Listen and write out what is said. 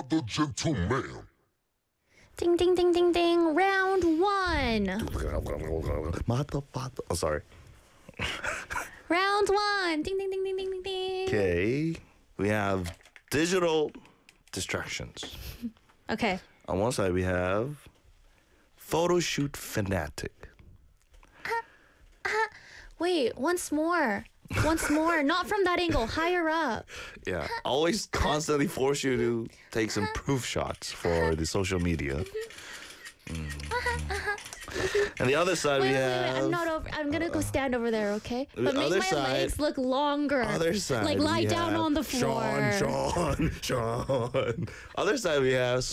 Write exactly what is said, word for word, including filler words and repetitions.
the gentleman. Ding, ding, ding, ding, ding. Round one. Mata, mata. Oh, sorry. Round one. Ding, ding, ding, ding, ding, ding, ding. Okay. We have digital distractions. Okay. On one side, we have photo shoot fanatic. Wait, once more. Once more. Not from that angle. Higher up. Yeah. Always constantly force you to take some proof shots for the social media. Mm. And the other side, Wait, we wait, wait, have. wait. I'm not over. I'm gonna go stand over there, okay? But make other my side- legs look longer. Other side, Like lie we down have on the floor. Sean, Sean, Sean. Other side, we have